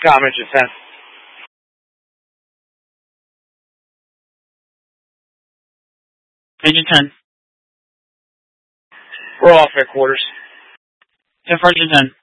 Engine 10. Engine 10. We're off at quarters. 10 for Engine 10.